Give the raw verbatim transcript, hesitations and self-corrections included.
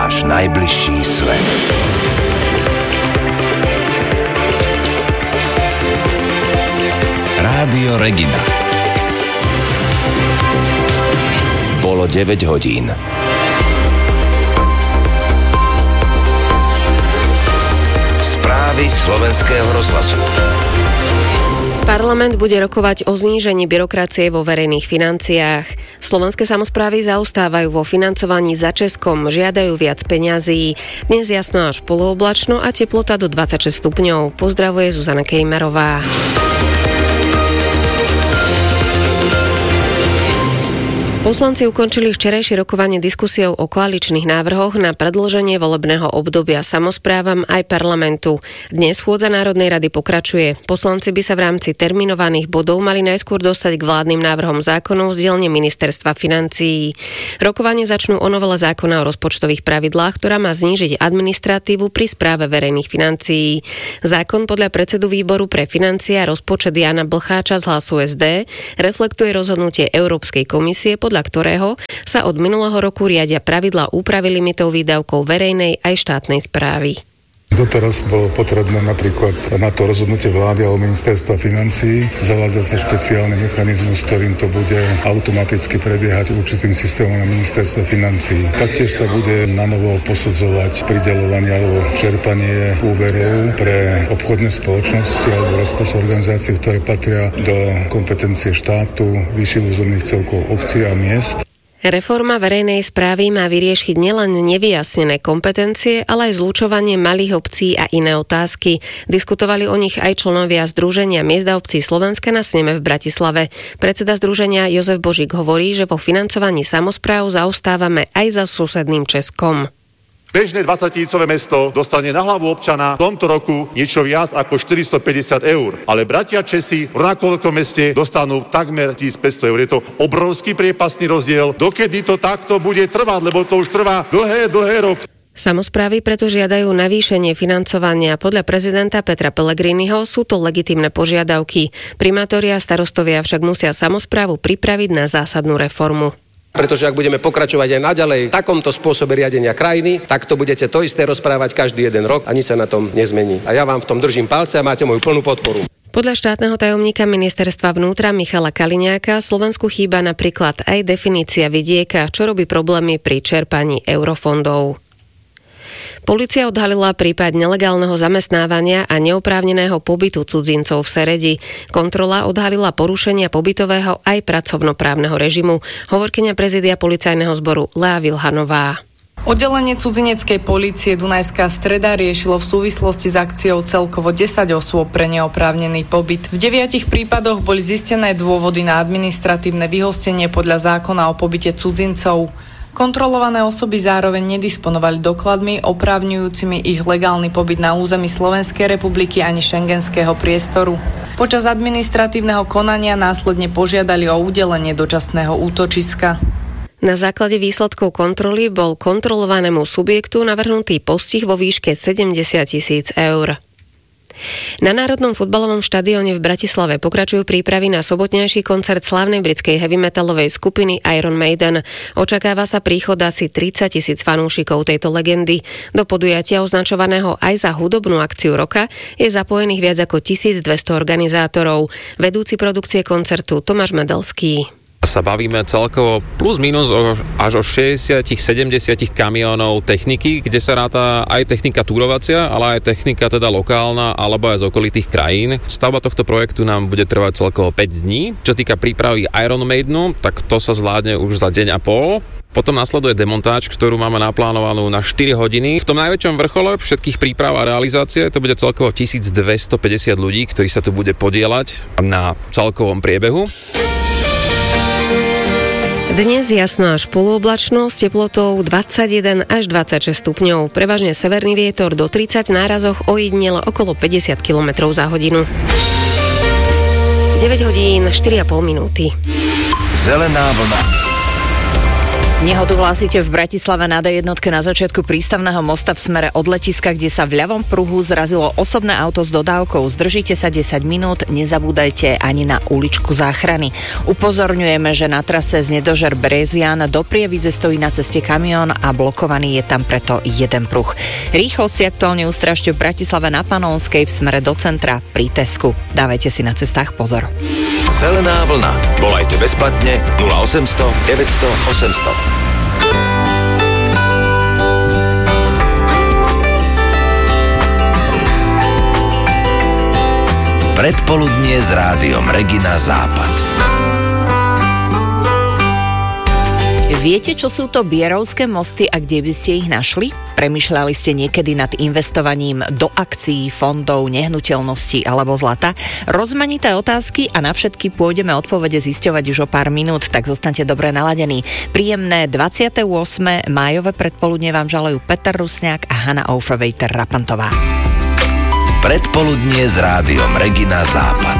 náš najbližší svet. Rádio Regina. Bolo deväť hodín. Správy slovenského rozhlasu. Parlament bude rokovať o znížení byrokracie vo verejných financiách. Slovenské samosprávy zaostávajú vo financovaní za Českom, žiadajú viac peňazí. Dnes jasno až polooblačno a teplota do dvadsaťšesť stupňov. Pozdravuje Zuzana Kejmerová. Poslanci ukončili včerajšie rokovanie diskusiou o koaličných návrhoch na predĺženie volebného obdobia samosprávam aj parlamentu. Dnes schôdza Národnej rady pokračuje. Poslanci by sa v rámci terminovaných bodov mali najskôr dostať k vládnym návrhom zákonov z dielne Ministerstva financií. Rokovanie začnú o novele zákona o rozpočtových pravidlách, ktorá má znížiť administratívu pri správe verejných financií. Zákon podľa predsedu výboru pre financie a rozpočet Jána Blcháča z Hlasu es dé reflektuje rozhodnutie Európskej komisie, podľa ktorého sa od minulého roku riadia pravidlá úpravy limitov výdavkov verejnej aj štátnej správy. Doteraz bolo potrebné napríklad na to rozhodnutie vlády alebo ministerstva financií zavádzať sa špeciálny mechanizmus, ktorým to bude automaticky prebiehať určitým systémom na ministerstve financií. Taktiež sa bude nanovo posudzovať prideľovanie alebo čerpanie úverov pre obchodné spoločnosti alebo rozpočtové organizácie, ktoré patria do kompetencie štátu, vyšších územných celkov obcí a miest. Reforma verejnej správy má vyriešiť nielen nevyjasnené kompetencie, ale aj zlučovanie malých obcí a iné otázky. Diskutovali o nich aj členovia Združenia miest a obcí Slovenska na sneme v Bratislave. Predseda združenia Jozef Božík hovorí, že vo financovaní samospráv zaostávame aj za susedným Českom. Bežné dvadsaťtisícové mesto dostane na hlavu občana v tomto roku niečo viac ako štyristopäťdesiat eur. Ale bratia Česi v rovnakom meste dostanú takmer tisícpäťsto eur. Je to obrovský priepastný rozdiel. Dokedy to takto bude trvať, lebo to už trvá dlhé, dlhé roky. Samosprávy preto žiadajú navýšenie financovania. Podľa prezidenta Petra Pellegriniho sú to legitímne požiadavky. Primátori a starostovia však musia samosprávu pripraviť na zásadnú reformu. Pretože ak budeme pokračovať aj naďalej v takomto spôsobe riadenia krajiny, tak to budete to isté rozprávať každý jeden rok a nič sa na tom nezmení. A ja vám v tom držím palce a máte moju plnú podporu. Podľa štátneho tajomníka ministerstva vnútra Michala Kaliňáka Slovensku chýba napríklad aj definícia vidieka, čo robí problémy pri čerpaní eurofondov. Polícia odhalila prípad nelegálneho zamestnávania a neoprávneného pobytu cudzincov v Seredi. Kontrola odhalila porušenia pobytového aj pracovnoprávneho režimu. Hovorkyňa prezidia policajného zboru Lea Vilhanová. Oddelenie cudzineckej polície Dunajská Streda riešilo v súvislosti s akciou celkovo desať osôb pre neoprávnený pobyt. V deviatich prípadoch boli zistené dôvody na administratívne vyhostenie podľa zákona o pobyte cudzincov. Kontrolované osoby zároveň nedisponovali dokladmi oprávňujúcimi ich legálny pobyt na území Slovenskej republiky ani šengenského priestoru. Počas administratívneho konania následne požiadali o udelenie dočasného útočiska. Na základe výsledkov kontroly bol kontrolovanému subjektu navrhnutý postih vo výške sedemdesiat tisíc eur. Na Národnom futbalovom štadióne v Bratislave pokračujú prípravy na sobotnejší koncert slávnej britskej heavy metalovej skupiny Iron Maiden. Očakáva sa príchod asi tridsať tisíc fanúšikov tejto legendy. Do podujatia označovaného aj za hudobnú akciu roka je zapojených viac ako tisícdvesto organizátorov. Vedúci produkcie koncertu Tomáš Medelský. Sa bavíme celkovo plus minus až o šesťdesiat sedemdesiat kamiónov techniky, kde sa ráta aj technika túrovacia, ale aj technika teda lokálna alebo aj z okolitých krajín. Stavba tohto projektu nám bude trvať celkovo päť dní. Čo týka prípravy Iron Maidenu, tak to sa zvládne už za deň a pol. Potom nasleduje demontáž, ktorú máme naplánovanú na štyri hodiny. V tom najväčšom vrchole všetkých príprav a realizácie to bude celkovo tisícdvestopäťdesiat ľudí, ktorí sa tu bude podieľať na celkovom priebehu. Dnes jasno až polooblačno s teplotou dvadsaťjeden až dvadsaťšesť stupňov. Prevažne severný vietor do tridsať, v nárazoch ojedinelo okolo päťdesiat kilometrov za hodinu. deväť hodín štyri a pol minúty. Zelená vlna. Nehodu hlásite v Bratislave na dé jednotke na začiatku prístavného mosta v smere od letiska, kde sa v ľavom pruhu zrazilo osobné auto s dodávkou. Zdržíte sa desať minút, nezabúdajte ani na uličku záchrany. Upozorňujeme, že na trase z Nedožer Brezian do Prievidze stojí na ceste kamión a blokovaný je tam preto jeden pruh. Rýchlosť aktuálne ustrážte v Bratislave na Panonskej v smere do centra pri Tesku. Dávajte si na cestách pozor. Zelená vlna. Volajte bezplatne nula osemsto deväťsto osemsto. Predpoludnie s rádiom Regina Západ. Viete, čo sú to bierovské mosty a kde by ste ich našli? Premýšľali ste niekedy nad investovaním do akcií, fondov, nehnuteľností alebo zlata? Rozmanité otázky a na všetky pôjdeme odpovede zisťovať už o pár minút, tak zostaňte dobre naladení. Príjemné dvadsiate ôsme májové predpoludne vám želajú Peter Rusňák a Hanna Aufrevejter-Rapantová. Predpoludnie s rádiom Regina Západ.